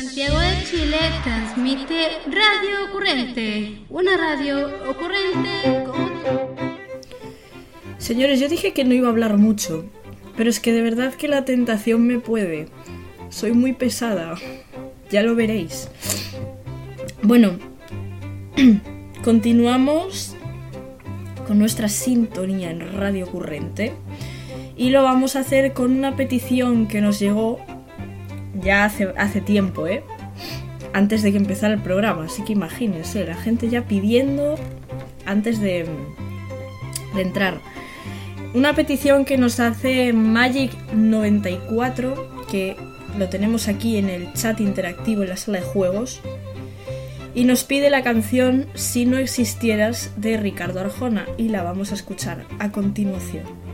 Santiago de Chile transmite Radio Ocurrente, una radio ocurrente como tú. Señores, yo dije que no iba a hablar mucho, pero es que de verdad que la tentación me puede. Soy muy pesada, ya lo veréis. Bueno, continuamos con nuestra sintonía en Radio Ocurrente y lo vamos a hacer con una petición que nos llegó ya hace tiempo, antes de que empezara el programa, así que imagínense, la gente ya pidiendo antes de entrar. Una petición que nos hace Magic94, que lo tenemos aquí en el chat interactivo en la sala de juegos, y nos pide la canción Si no existieras de Ricardo Arjona, y la vamos a escuchar a continuación.